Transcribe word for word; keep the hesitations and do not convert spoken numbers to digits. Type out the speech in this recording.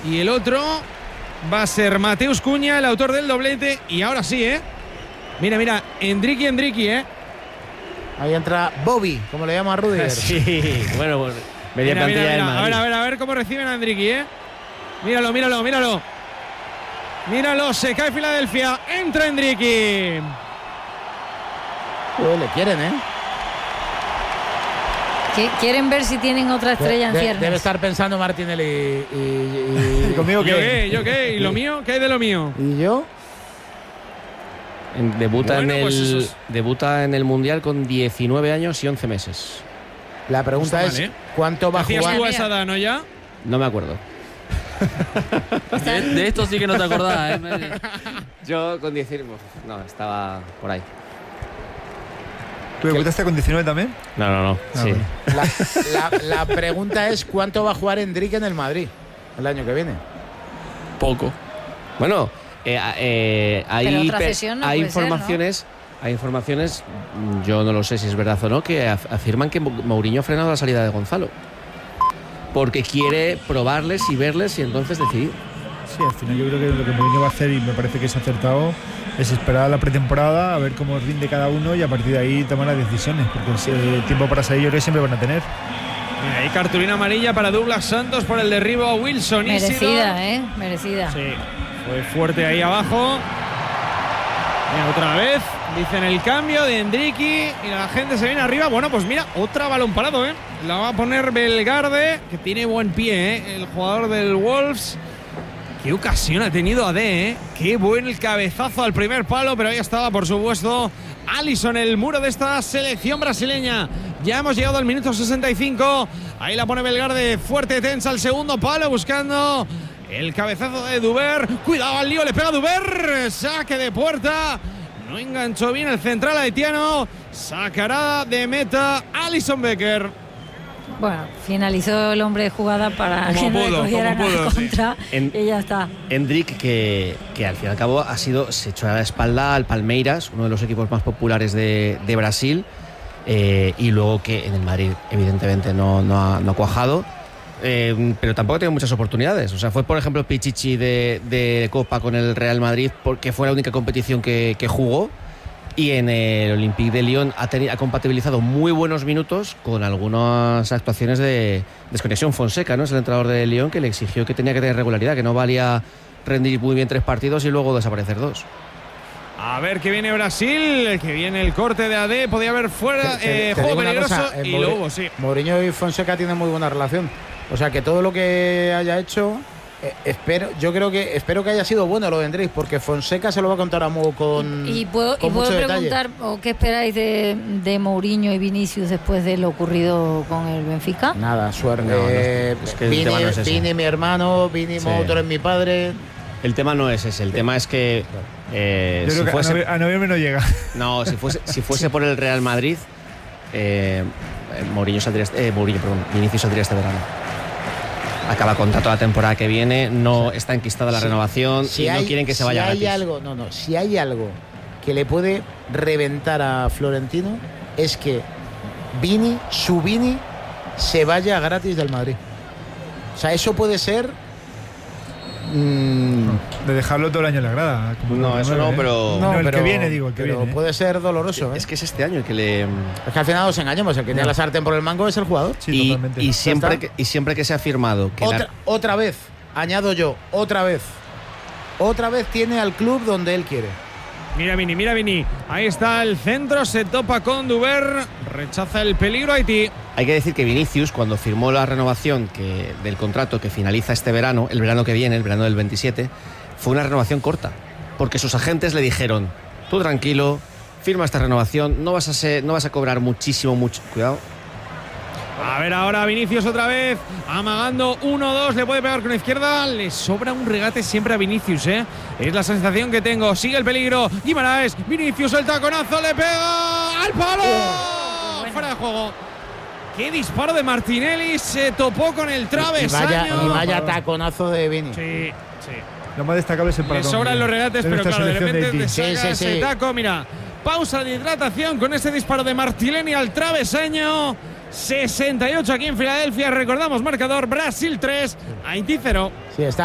Y el otro va a ser Mateus Cunha, el autor del doblete. Y ahora sí, ¿eh? Mira, mira, Endricky, Endricky, ¿eh? Ahí entra Bobby, como le llama a Rudiger. Sí, bueno, pues media Mira, plantilla mira, del mira. Madrid. A ver, a ver, a ver cómo reciben a Endricky, ¿eh? Míralo, míralo, míralo. Míralo, se cae Filadelfia. Entra Endricky. Uy, le quieren, ¿eh? Quieren ver si tienen otra estrella de, en ciernes. Debe estar pensando Martinelli y, y, y, ¿Y conmigo qué? ¿Yo qué? ¿Yo qué? ¿Y lo mío? ¿Qué hay de lo mío? ¿Y yo? En, debuta, Bueno, en el, pues es... debuta en el Mundial con diecinueve años y once meses. La pregunta no es, mal, ¿eh? ¿cuánto va a ¿Hacías jugar? tú a esa edad, no ya? No me acuerdo. De, de esto sí que no te acordás, ¿eh? Yo con diecinueve... No, estaba por ahí. ¿Tú debutaste con diecinueve también? No, no, no. Ah, sí. bueno. La, la, la pregunta es, ¿cuánto va a jugar Endrick en el Madrid el año que viene? Poco. Bueno, eh, eh, hay, Pero otra pe- cesión no hay puede ser, informaciones... Hay informaciones, yo no lo sé si es verdad o no, que af- afirman que Mo- Mourinho ha frenado la salida de Gonzalo. Porque quiere probarles y verles y entonces decidir. Sí, al final yo creo que lo que Mourinho va a hacer, y me parece que es acertado, es esperar a la pretemporada, a ver cómo rinde cada uno y a partir de ahí tomar las decisiones, porque el tiempo para salir yo creo que siempre van a tener. Mira, hay cartulina amarilla para Douglas Santos por el derribo a Wilson. Merecida, ¿eh? Merecida. Sí, fue fuerte ahí abajo. Mira, otra vez, dicen el cambio de Endricky y la gente se viene arriba. Bueno, pues mira, otra balón parado, ¿eh? La va a poner Belgarde, que tiene buen pie, ¿eh? El jugador del Wolves. Qué ocasión ha tenido A D, ¿eh? Qué buen cabezazo al primer palo, pero ahí estaba, por supuesto, Alisson, el muro de esta selección brasileña. Ya hemos llegado al minuto sesenta y cinco. Ahí la pone Belgarde, fuerte, tensa al segundo palo, buscando el cabezazo de Duber. Cuidado al lío, le pega Duber. Saque de puerta. No enganchó bien el central haitiano. Sacará de meta Alisson Becker. Bueno, finalizó el hombre de jugada para Como que no le pudo, cogieran como pudo, la sí. contra En- y ya está. Endrick, que, que al fin y al cabo ha sido, se echó a la espalda al Palmeiras, uno de los equipos más populares de, de Brasil, eh, y luego que en el Madrid evidentemente no, no, ha, no ha cuajado, eh, pero tampoco ha tenido muchas oportunidades. O sea, fue por ejemplo Pichichi de, de Copa con el Real Madrid, porque fue la única competición que, que jugó, y en el Olympique de Lyon ha, teni- ha compatibilizado muy buenos minutos con algunas actuaciones de desconexión. Fonseca, ¿no? Es el entrenador de Lyon, que le exigió que tenía que tener regularidad, que no valía rendir muy bien tres partidos y luego desaparecer dos. A ver que viene Brasil, que viene el corte de A D, podía haber fuera, Te- te- eh, te juego digo una peligroso cosa, eh, y Mouri- lo hubo, sí. Mourinho y Fonseca tienen muy buena relación. O sea que todo lo que haya hecho, eh, espero, yo creo que espero que haya sido bueno lo de Endrick, porque Fonseca se lo va a contar a Mu con, Y puedo, con y puedo mucho detalle. preguntar, ¿o qué esperáis de, de Mourinho y Vinicius después de lo ocurrido con el Benfica? Nada, suerte. No, no, Eh, es que el Vini, tema no es ese. Vini, mi hermano, Vini, Sí. Motor es mi padre. El tema no es ese, el tema es que eh, Yo si creo que a fuese, novie- a noviembre no llega. no, si fuese, si fuese por el Real Madrid, eh, eh, Mourinho saldría, este- eh, Mourinho, perdón, Vinicius saldría este verano. Acaba contrato la temporada que viene, no está enquistada la Sí. renovación Si y hay, no quieren que se si vaya hay gratis. algo, no, no, si hay algo que le puede reventar a Florentino es que Vini, su Vini, se vaya gratis del Madrid. O sea, eso puede ser. mm, De dejarlo todo el año en la grada. como No, número eso nueve, no, ¿eh? pero No, el que viene, digo, el que pero viene, ¿eh? puede ser doloroso. ¿eh? es que es este año el que le... Es que al final nos engañamos, el que tiene No. la sartén por el mango es el jugador. Sí, y, totalmente. y siempre está. que, y siempre que se ha afirmado que la- Otra, otra vez, añado yo, otra vez. Otra vez tiene al club donde él quiere. Mira Vini, mira Vini. Ahí está el centro, se topa con Duber, rechaza el peligro Haití. Hay que decir que Vinicius, cuando firmó la renovación que, del contrato que finaliza este verano, el verano que viene, el verano del veintisiete, fue una renovación corta, porque sus agentes le dijeron: tú tranquilo, firma esta renovación, no vas a ser, no vas a cobrar muchísimo, mucho. Cuidado. A ver ahora Vinicius otra vez, amagando uno dos, le puede pegar con la izquierda, le sobra un regate siempre a Vinicius, ¿eh? Es la sensación que tengo, sigue el peligro, Guimaraes, Vinicius el taconazo, le pega al palo, bueno. fuera de juego. Qué disparo de Martinelli, se topó con el Y travesaño. vaya, y vaya taconazo de Vini. Sí, sí. Lo más destacable es el Le paradón sobran de- los regates, de pero nuestra claro, de selección repente te Haití. saca Sí, sí, ese sí. taco, mira. Pausa de hidratación con ese disparo de Martinelli al travesaño. sesenta y ocho aquí en Filadelfia. Recordamos marcador: Brasil tres, Haití cero. Sí, está.